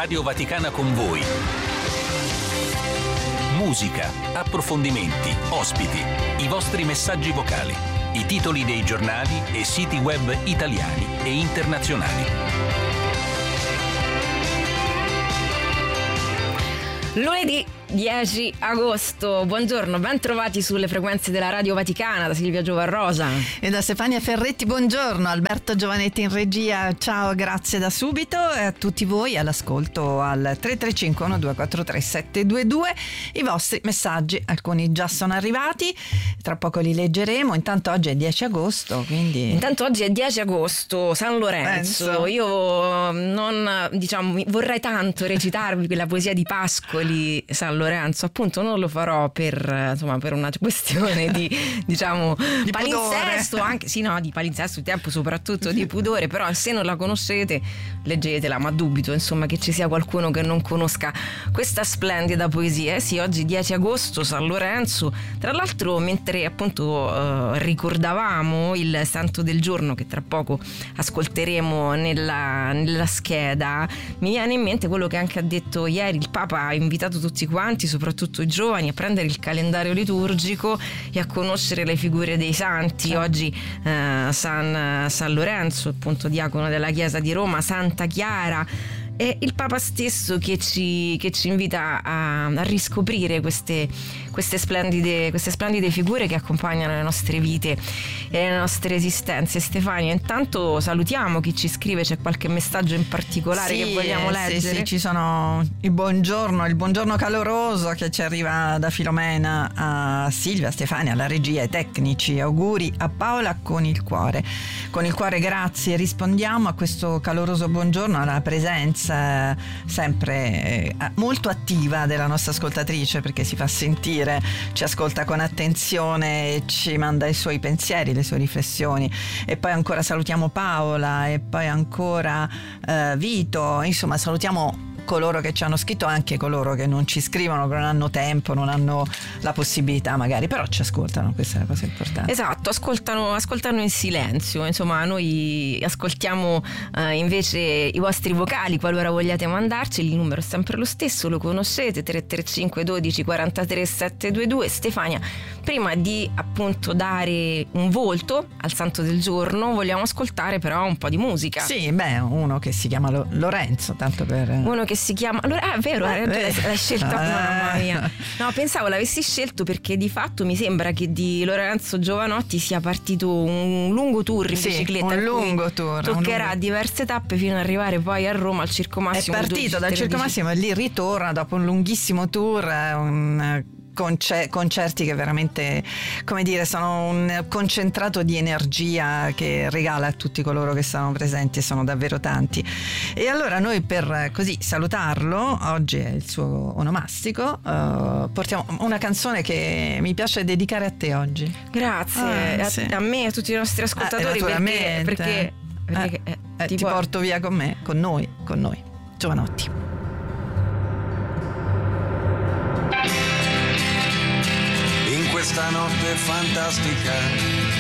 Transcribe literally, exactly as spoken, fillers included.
Radio Vaticana con voi. Musica, approfondimenti, ospiti, i vostri messaggi vocali, i titoli dei giornali e siti web italiani e internazionali. Lunedì dieci agosto, buongiorno, ben trovati sulle frequenze della Radio Vaticana da Silvia Giovarrosa e da Stefania Ferretti. Buongiorno, Alberto Giovanetti in regia, ciao, grazie da subito, e a tutti voi all'ascolto al tre tre cinque uno due quattro tre sette due due. I vostri messaggi, alcuni già sono arrivati, tra poco li leggeremo. Intanto oggi è dieci agosto, quindi intanto oggi è dieci agosto, San Lorenzo. Penso. Io non, diciamo, vorrei tanto recitarvi quella poesia di Pascoli, San Lorenzo, appunto non lo farò per, insomma, per una questione di, diciamo, di palinsesto, anche sì, no, di palinsesto, il tempo soprattutto di pudore, però se non la conoscete leggetela, ma dubito insomma che ci sia qualcuno che non conosca questa splendida poesia. Eh sì, oggi dieci agosto, San Lorenzo. Tra l'altro, mentre appunto eh, ricordavamo il santo del giorno che tra poco ascolteremo nella, nella scheda, mi viene in mente quello che anche ha detto ieri il Papa. Ha invitato tutti quanti, soprattutto i giovani, a prendere il calendario liturgico e a conoscere le figure dei santi. Sì. Oggi eh, San, San Lorenzo, appunto diacono della Chiesa di Roma, Santa Chiara, e il Papa stesso che ci, che ci invita a, a riscoprire queste, queste, splendide, queste splendide figure che accompagnano le nostre vite e le nostre esistenze. Stefania, intanto salutiamo chi ci scrive, c'è qualche messaggio in particolare sì, che vogliamo leggere? Sì, sì, ci sono il buongiorno, il buongiorno caloroso che ci arriva da Filomena a Silvia, a Stefania, alla regia, ai tecnici. Auguri a Paola con il cuore. Con il cuore grazie, rispondiamo a questo caloroso buongiorno, alla presenza sempre molto attiva della nostra ascoltatrice, perché si fa sentire, ci ascolta con attenzione e ci manda i suoi pensieri, le sue riflessioni. E poi ancora salutiamo Paola, e poi ancora eh, Vito, insomma salutiamo coloro che ci hanno scritto, anche coloro che non ci scrivono, che non hanno tempo, non hanno la possibilità magari, però ci ascoltano, questa è la cosa importante. Esatto, ascoltano, ascoltano in silenzio, insomma noi ascoltiamo eh, invece i vostri vocali qualora vogliate mandarci. Il numero è sempre lo stesso, lo conoscete, tre tre cinque uno due quarantatré settecentodventidue. Stefania, prima di appunto dare un volto al santo del giorno vogliamo ascoltare però un po' di musica. Sì, beh, uno che si chiama Lo- Lorenzo, tanto per... uno che si chiama allora, ah, vero, eh, l'hai scelto, ah. mamma mia. No, pensavo l'avessi scelto perché di fatto mi sembra che di Lorenzo Giovanotti sia partito un lungo tour in sì, bicicletta. Un lungo tour. Toccherà lungo... diverse tappe fino ad arrivare poi a Roma al Circo Massimo. È partito dal Circo Massimo e lì ritorna dopo un lunghissimo tour, un Conce- concerti che veramente, come dire, sono un concentrato di energia che regala a tutti coloro che stanno presenti, e sono davvero tanti. E allora noi, per così salutarlo, oggi è il suo onomastico, uh, portiamo una canzone che mi piace dedicare a te oggi. Grazie, ah, a, sì. a me e a tutti i nostri ascoltatori, ah, perché, perché, perché eh, eh, eh, ti, ti por- porto via con me, con noi, con noi, Giovanotti. In questa notte fantastica